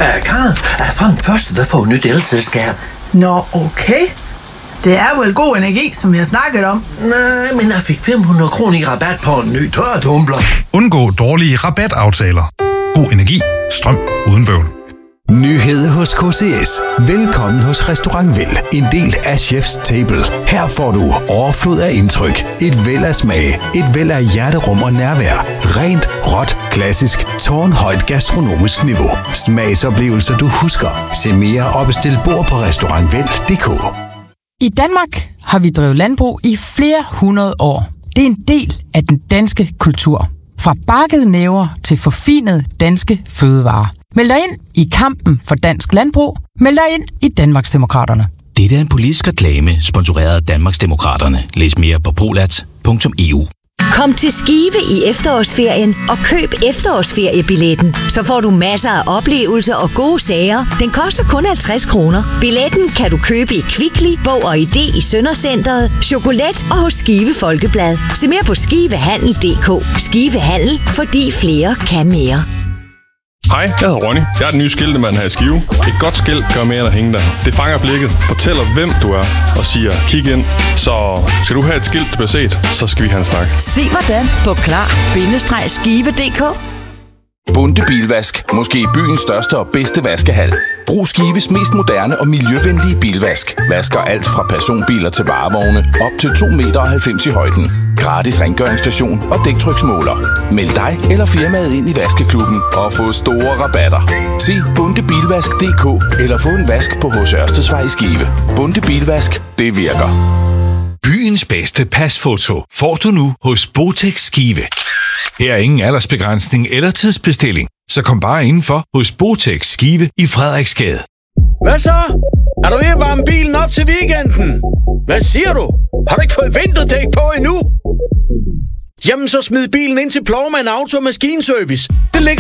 Karen er fra den første, der får et nyt elselskab. Nå, okay. Det er vel god energi, som jeg snakket om. Nej, men jeg fik 500 kroner i rabat på en ny tørretumbler. Undgå dårlige rabataftaler. God energi. Strøm uden bøvl. Nyhed hos KCS. Velkommen hos Restaurant Vel. En del af Chef's Table. Her får du overflod af indtryk, et væld af smag, et væld af hjerterum og nærvær. Rent, råt, klassisk, tårnhøjt gastronomisk niveau. Smagsoplevelser du husker. Se mere og bestil bord på restaurantvel.dk. I Danmark har vi drevet landbrug i flere hundrede år. Det er en del af den danske kultur. Fra bakkede næver til forfinede danske fødevarer. Meld dig ind i kampen for dansk landbrug. Meld dig ind i Danmarksdemokraterne. Dette er en politisk reklame, sponsoreret af Danmarksdemokraterne. Læs mere på polat.eu. Kom til Skive i efterårsferien og køb efterårsferiebilletten. Så får du masser af oplevelser og gode sager. Den koster kun 50 kroner. Billetten kan du købe i Kvickly, Bog og Idé i Søndercenteret, Chokolat og hos Skive Folkeblad. Se mere på skivehandel.dk. Skive Handel, fordi flere kan mere. Hej, jeg hedder Ronny. Jeg er den nye skiltemand her i Skive. Et godt skilt gør mere end at hænge der. Det fanger blikket, fortæller hvem du er og siger, kig ind. Så skal du have et skilt, der bliver set, så skal vi have en snak. Se hvordan på klar-skive.dk. Bunde Bilvask. Måske byens største og bedste vaskehal. Brug Skives mest moderne og miljøvenlige bilvask. Vasker alt fra personbiler til varevogne op til 2,90 meter i højden. Gratis rengøringsstation og dæktryksmåler. Meld dig eller firmaet ind i vaskeklubben og få store rabatter. Se bundebilvask.dk eller få en vask på H.C. Ørstedsvej i Skive. Bunde Bilvask, det virker. Byens bedste pasfoto får du nu hos Botex Skive. Her er ingen aldersbegrænsning eller tidsbestilling, så kom bare indenfor hos Botex Skive i Frederiksgade. Hvad så? Er du ved at varme bilen op til weekenden? Hvad siger du? Har du ikke fået vinterdæk på endnu? Jamen så smid bilen ind til Plovmand Auto Maskinservice. Det ligger